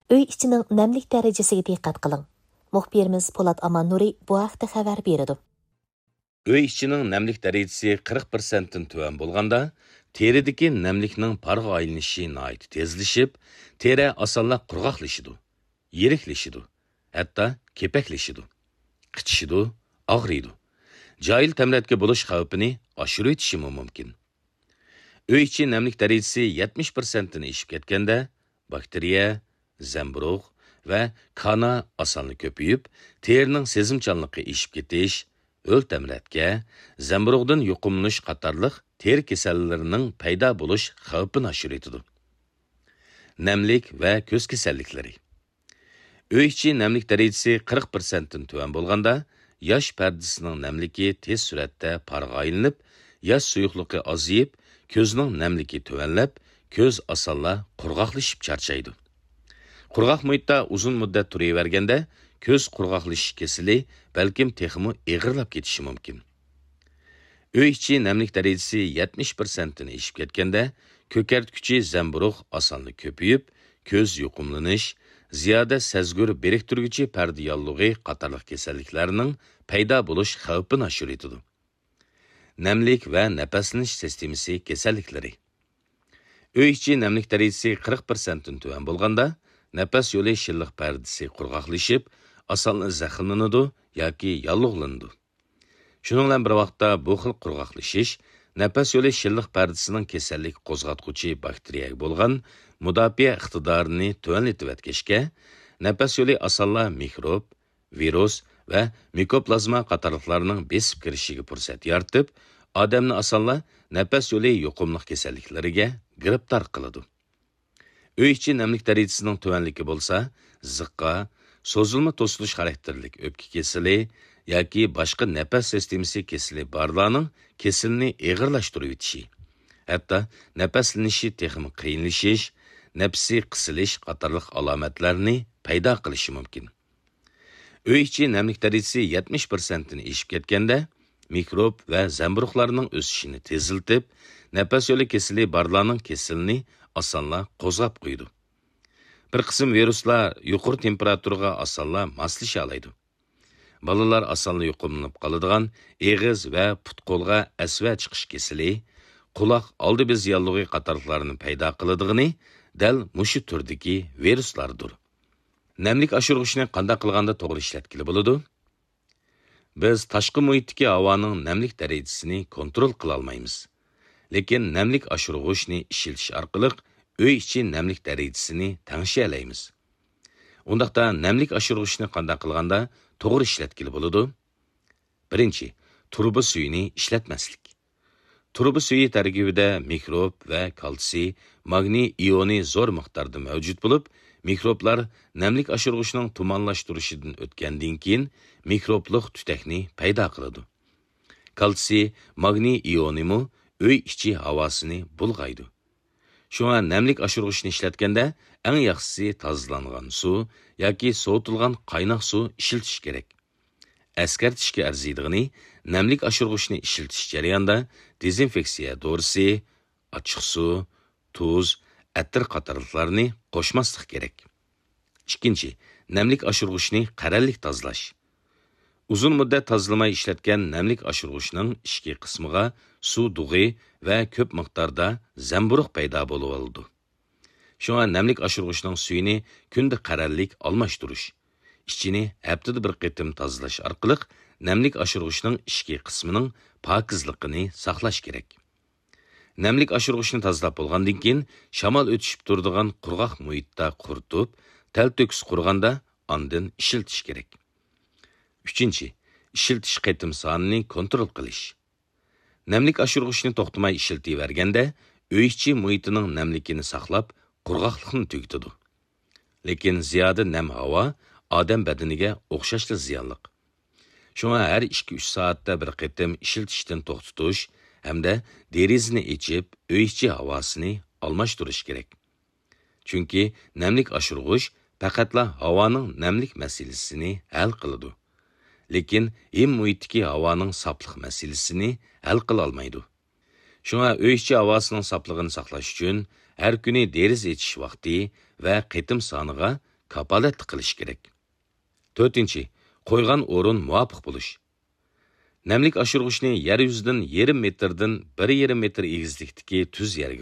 Uy ichining namlik darajasiga diqqat qiling. Muxbirimiz Polat Amannuri bu haqda xabar beradi. Uy ichining namlik darajasi 40% dan tuvan bo'lganda, teridagi namlikning parga aylanishi nihoyat tezlashib, teri osonla qurg'oqlashidi, yiriklashidi, hatto kepaklashidi, qichishidi, og'riydi. Jahil tamratga bo'lish xavfini oshirib o'tishi mumkin. Uy ichi namlik darajasi 70% dan oshib ketganda, bakteriya, zamburug' va kana osonlik ko'payib, terining sezimchanligi oshib ketish, o'l tamratga, zamburug'dan yuqumlanish qatorliq teri kasallarining paydo bo'lish xavfini oshiradi. Namlik va ko'z kasalliklari. Uy ichi namlik darajasi 40% dan tuvan bo'lganda, yosh pardasining namligi tez suratda parga aylanib, yosh suyuqligi ozayib, ko'zning namligi tuvanlab, ko'z osonla qurg'oqlashib charchaydi. Qurg'oq muhitda uzun muddat turaverganda, ko'z qurg'oqlashish kasali balkim texmi eg'irlab ketishi mumkin. Uy ichi namlik darajasi 70% dan oshib ketganda, ko'kartguchi zamburug' osonlik ko'payib, ko'z yuqumlanish, ziyoda sezgur biriktirguchi parda yollig'i qatorliq kasalliklarning paydo bo'lish xavfini oshiradi. Namlik va nafaslanish sistemasi kasalliklari. Uy ichi namlik darajasi 40% dan tuvan bo'lganda, nafas yo'li shilliq pardasi qurg'oqlashib, osonla zaxmlanadi yoki yollig'lanadi. Shuning bilan bir vaqtda bu xil qurg'oqlashish nafas yo'li shilliq pardasining kasallik qo'zg'atuvchi bakteriyaga bo'lgan mudofaa iqtidorini tuvanlatib o'tkazishga, nafas yo'li osonla mikrob, virus va mikoplazma qatorliqlarning besib kirishiga fursat yaratib, odamni osonla nafas yo'li yuqumli kasalliklariga giribtor qiladi. Uy ichi namlik darajasining tuvanligi bo'lsa, ziqqa, so'zilma to'silish xarakterlik o'pka kasali yoki boshqa nafas sistemasi kasali borlarning kasalni eg'irlashtirib o'tishi, hatto nafaslanishi texnik qiyinlashish, nafsi qisilish qatorliq alomatlarni paydo qilishi mumkin. Uy ichi namlik darajasi 70% dan oshib ketganda, mikrob va zamburug'larning o'sishini teziltib, nafas yo'li kasali borlarning kasalni osonla qo'zg'ab qo'ydi. Bir qism viruslar yuqori temperaturaga osonla moslasha oladi. Bolalar osonla yuqumlanib qoladigan eg'iz va put-qo'lga asva chiqish kasali, quloq oldi bez yollig'i qatorliqlarni paydo qiladigani dal mushu turdagi viruslardir. Namlik oshirg'ichni qanday qilganda to'g'ri ishlatgili bo'ladi? Biz tashqi muhitdagi havoning namlik darajasini kontrol qila olmaymiz. Lekin namlik oshirg'ichni ishlatish orqali uy ichi namlik darajasini tangshiyalaymiz. Undaqda namlik oshirg'ichni qanday qilganda to'g'ri ishlatgili bo'ladi? Birinchi, turba suyini ishlatmaslik. Turba suyi tarkibida mikrob va kalsiy, magniy ioni zo'r miqdorda mavjud bo'lib, mikroblar namlik oshirg'ichning tumanlashtirishidan o'tgandan keyin mikroblik tutakni paydo qiladi. Kalsiy, magniy ionimi uy ichi havosini bulg'aydi. Shunga namlik oshirg'ichni ishlatganda eng yaxshisi tozalangan suv yoki sovutilgan qaynoq suv ishiltish kerak. Eskartishga arziydigini, namlik oshirg'ichni ishiltish jarayonida dezinfeksiya dorisi, ochiq suv, tuz, atir qatorliqlarni qo'shmaslik kerak. Ikkinchi, namlik oshirg'ichni qarallik tozalash. Uzun muddat tozalamay ishlatgan namlik oshirg'ichning ichki qismiga suv dug'i va ko'p miqdorda zamburug' paydo bo'lib oldi. Shunga namlik oshirg'ichning suyini kunda qarallik almashtirish, ichini haftada bir qitim tozalash orqali namlik oshirg'ichning ichki qismining pokizligini saqlash kerak. Namlik oshirg'ichni tozalab bo'lgandan keyin shamol o'tishib turadigan qurg'oq muhitda quritib, talto'kis qurganda ondan ishiltish kerak. Uchinchi, ishiltish qitim sonini kontrol qilish. Namlik oshirg'ichni to'xtamay ishiltiverganda, uy ichi muhitining namligini saqlab, qurg'oqlikni tugatadi. Lekin ziyoda nam havo odam badaniga o'xshashli ziyonliq. Shunga har 2-3 soatda bir qitim ishiltishdan to'xtatish hamda derizani ochib, uy ichi havosini almashtirish kerak. Chunki namlik oshirg'ich faqatla havoning namlik masalasini hal qiladi. Lekin im muhitdagi havoning soplik masalasini hal qila olmaydi. Shunga uy ichi havosining sopligini saqlash uchun har kuni deriz echish vaqti va qitim soniga kapolatli qilish kerak. 4. Qo'ygan o'rin muvofiq bo'lish. Namlik oshirg'ichni yer yuzidan 0,5 metrdan 1,5 metr egizlikdagi tuz yerga